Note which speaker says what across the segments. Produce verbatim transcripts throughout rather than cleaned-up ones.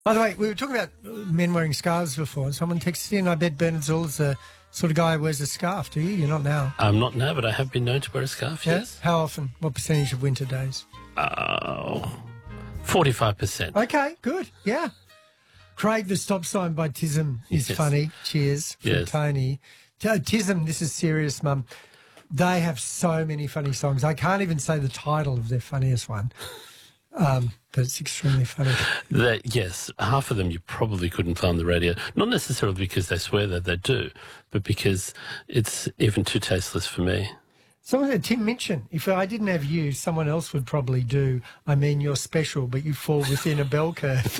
Speaker 1: By the way, we were talking about men wearing scarves before, and someone texted in, I bet Bernard Zoll's the sort of guy who wears a scarf, do you? You're not now.
Speaker 2: I'm not now, but I have been known to wear a scarf,
Speaker 1: Yeah?
Speaker 2: yes.
Speaker 1: How often? What percentage of winter days?
Speaker 2: Oh, forty-five percent.
Speaker 1: Okay, good, yeah. Craig, the stop sign by Tism is
Speaker 2: Yes.
Speaker 1: funny. Cheers from
Speaker 2: Yes.
Speaker 1: Tony. T- Tism, this is serious, Mum. They have so many funny songs. I can't even say the title of their funniest one, um, but it's extremely funny.
Speaker 2: That, yes, half of them you probably couldn't play on the radio. Not necessarily because they swear that they do, but because it's even too tasteless for me.
Speaker 1: Someone said, Tim Minchin, if I didn't have you, someone else would probably do. I mean, you're special, but you fall within a bell curve.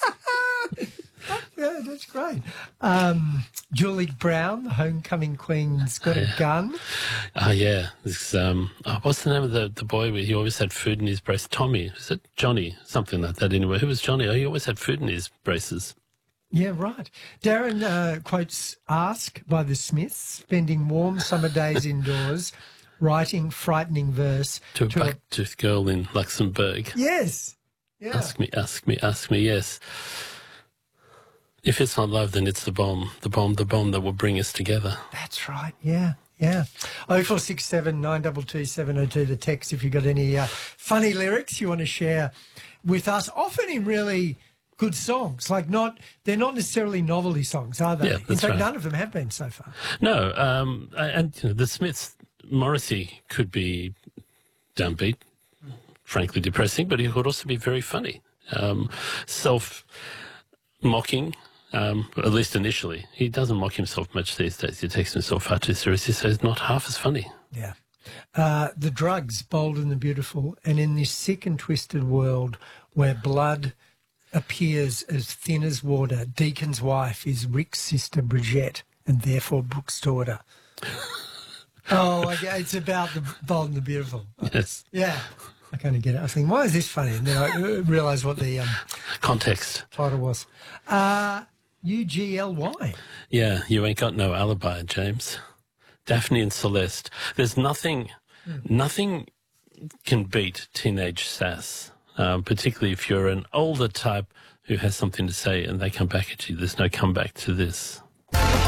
Speaker 1: Yeah, that's great. Um, Julie Brown, the homecoming queen's got a gun.
Speaker 2: Oh, yeah. This, um, oh, what's the name of the, the boy where he always had food in his brace? Tommy. Is it Johnny? Something like that anyway. Who was Johnny? Oh, he always had food in his braces.
Speaker 1: Yeah, right. Darren uh, quotes Ask by the Smiths, spending warm summer days indoors, writing frightening verse.
Speaker 2: To a
Speaker 1: to a-
Speaker 2: buck-toothed girl in Luxembourg.
Speaker 1: Yes. Yeah.
Speaker 2: Ask me, ask me, ask me, yes. If it's not love, then it's the bomb. The bomb, the bomb that will bring us together.
Speaker 1: That's right, yeah, yeah. oh four six seven, nine two two, seven oh two, the text if you've got any uh, funny lyrics you want to share with us, often in really good songs. Like not, they're not necessarily novelty songs, are they?
Speaker 2: Yeah,
Speaker 1: in
Speaker 2: that's
Speaker 1: fact,
Speaker 2: right.
Speaker 1: none of them have been so far.
Speaker 2: No, um, and you know, the Smiths, Morrissey could be downbeat, frankly depressing, but he could also be very funny. Um, self-mocking, um, at least initially. He doesn't mock himself much these days. He takes himself far too seriously, so he's not half as funny.
Speaker 1: Yeah. Uh, the Drugs, Bold and the Beautiful, and in this sick and twisted world where blood appears as thin as water, Deacon's wife is Rick's sister Bridget, and therefore Brooke's daughter. Oh, okay, it's about the Bold and the Beautiful.
Speaker 2: Yes.
Speaker 1: Yeah. I kind of get it. I think, why is this funny? And then I realise what the um,
Speaker 2: Context.
Speaker 1: title was. Uh, U G L Y.
Speaker 2: Yeah, you ain't got no alibi, James. Daphne and Celeste. There's nothing, mm. nothing can beat teenage sass, um, particularly if you're an older type who has something to say and they come back at you. There's no comeback to this.